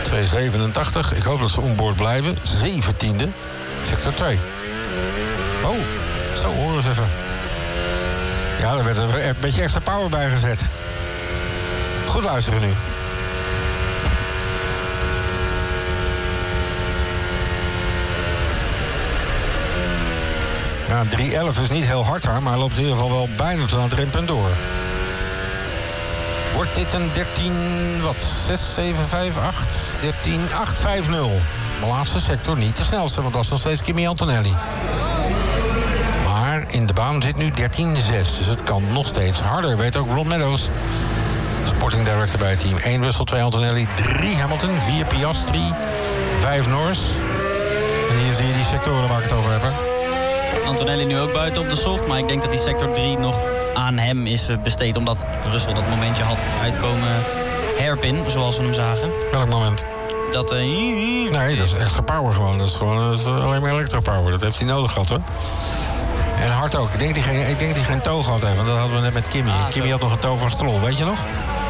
2,87. Ik hoop dat ze onboord blijven. 17e. Sector 2. Oh, zo, hoor eens even. Ja, daar werd er een beetje extra power bij gezet. Goed luisteren nu. Ja, 3,11 is niet heel hard, maar hij loopt in ieder geval wel bijna tot aan het rempunt door. Wordt dit een 13, wat? 6, 7, 5, 8, 13, 8, 5, 0. De laatste sector niet de snelste, want dat is nog steeds Kimi Antonelli. Maar in de baan zit nu 13-6, dus het kan nog steeds harder. Weet ook Ron Meadows, sporting director bij het team. 1 Russell, 2 Antonelli, 3 Hamilton, 4 Piastri, 5 Norris. En hier zie je die sectoren waar ik het over heb. Antonelli nu ook buiten op de soft, maar ik denk dat die sector 3 nog aan hem is besteed, omdat Russell dat momentje had uitkomen hairpin, zoals we hem zagen. Welk moment? Dat nee, dat is extra power gewoon. Dat is alleen maar elektropower. Dat heeft hij nodig gehad, hoor. En hard ook. Ik denk dat hij geen toe gehad heeft, want dat hadden we net met Kimi. Kimi had nog een toe van Stroll, weet je nog?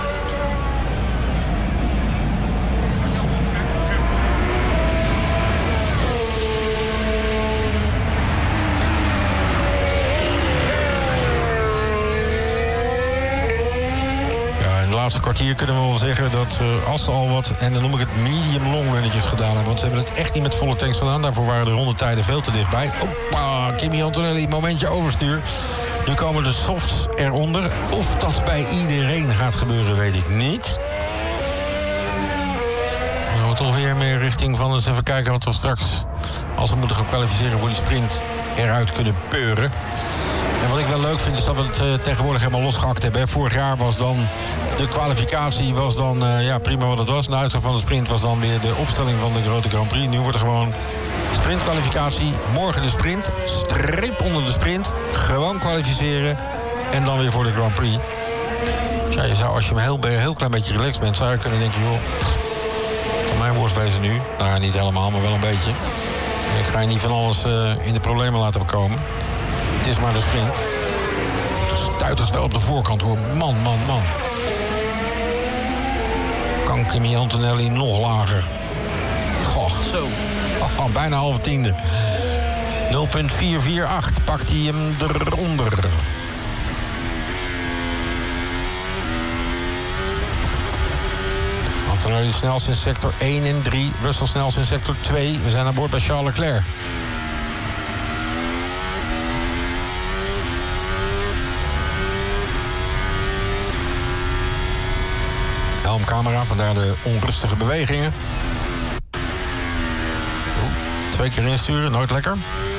Het kwartier kunnen we wel zeggen dat als ze al wat, en dan noem ik het medium long runnetjes gedaan hebben, want ze hebben het echt niet met volle tanks gedaan. Daarvoor waren de rondetijden veel te dichtbij. Hoppa, Kimi Antonelli, momentje overstuur. Nu komen de softs eronder. Of dat bij iedereen gaat gebeuren, weet ik niet. We gaan toch weer meer richting van eens even kijken wat we straks, als we moeten gaan kwalificeren voor die sprint, eruit kunnen peuren. En wat ik wel leuk vind is dat we het tegenwoordig helemaal losgehakt hebben. Vorig jaar was dan de kwalificatie prima wat het was. De uitslag van de sprint was dan weer de opstelling van de grote Grand Prix. Nu wordt er gewoon sprintkwalificatie. Morgen de sprint. Streep onder de sprint. Gewoon kwalificeren. En dan weer voor de Grand Prix. Dus je zou, als je een heel klein beetje relaxed bent, zou je kunnen denken, joh, van mijn worst wezen nu. Nou ja, niet helemaal, maar wel een beetje. Ik ga je niet van alles in de problemen laten bekomen. Het is maar de sprint. Dus stuit het wel op de voorkant, hoor. Man. Kan Kimi Antonelli nog lager? Goh. Zo. Bijna halve tiende. 0,448 pakt hij hem eronder. Antonelli snelst in sector 1 en 3. Russell snelst in sector 2. We zijn aan boord bij Charles Leclerc. Helmcamera, vandaar de onrustige bewegingen. 2 keer insturen, nooit lekker.